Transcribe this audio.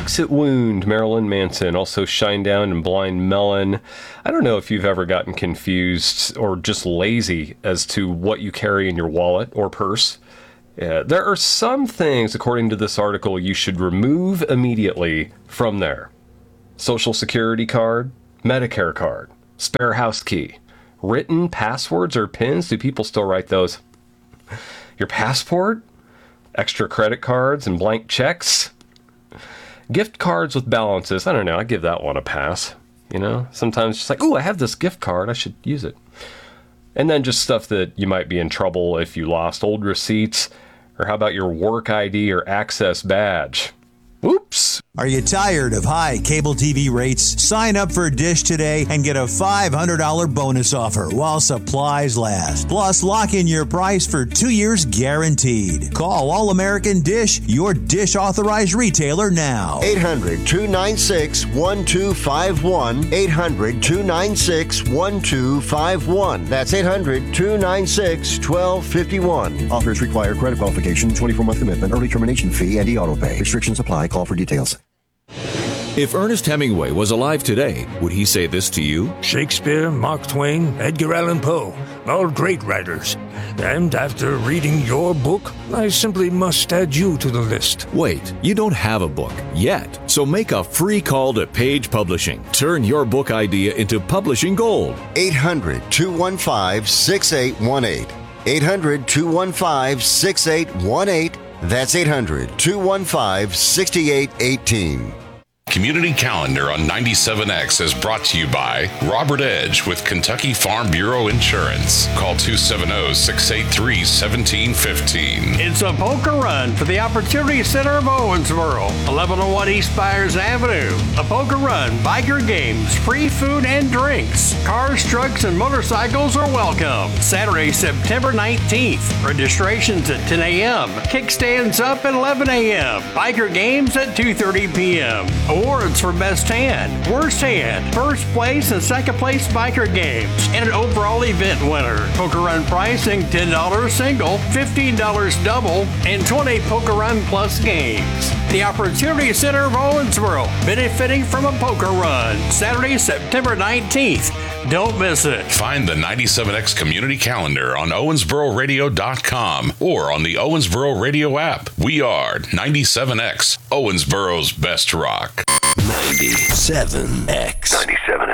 Exit Wound, Marilyn Manson, also Shinedown and Blind Melon. I don't know if you've ever gotten confused or just lazy as to what you carry in your wallet or purse. There are some things, according to this article, you should remove immediately from there. Social Security card, Medicare card, spare house key, written passwords or PINs. Do people still write those? Your passport, extra credit cards and blank checks, gift cards with balances. I don't know. I give that one a pass. You know, sometimes just like, oh, I have this gift card. I should use it. And then just stuff that you might be in trouble if you lost, old receipts, or how about your work ID or access badge? Oops. Are you tired of high cable TV rates? Sign up for Dish today and get a $500 bonus offer while supplies last. Plus, lock in your price for 2 years guaranteed. Call All American Dish, your Dish authorized retailer now. 800-296-1251. 800-296-1251. That's 800-296-1251. Offers require credit qualification, 24-month commitment, early termination fee, and e-auto pay. Restrictions apply. Call for details. If Ernest Hemingway was alive today, would he say this to you? Shakespeare, Mark Twain, Edgar Allan Poe, all great writers. And after reading your book, I simply must add you to the list. Wait, you don't have a book yet. So make a free call to Page Publishing. Turn your book idea into publishing gold. 800-215-6818. 800-215-6818. That's 800-215-6818. Community Calendar on 97X is brought to you by Robert Edge with Kentucky Farm Bureau Insurance. Call 270-683-1715. It's a Polka Run for the Opportunity Center of Owensboro, 1101 East Byers Avenue. A Polka Run, biker games, free food and drinks. Cars, trucks, and motorcycles are welcome. Saturday, September 19th. Registrations at 10 a.m. Kickstands up at 11 a.m. Biker games at 2:30 p.m. Awards for Best Hand, Worst Hand, First Place and Second Place Biker Games, and an overall event winner. Polka Run pricing $10 single, $15 double, and 20 Polka Run Plus games. The Opportunity Center of Owensboro, benefiting from a Polka Run. Saturday, September 19th. Don't miss it. Find the 97X Community Calendar on OwensboroRadio.com or on the Owensboro Radio app. We are 97X, Owensboro's best rock. 97X. 97X.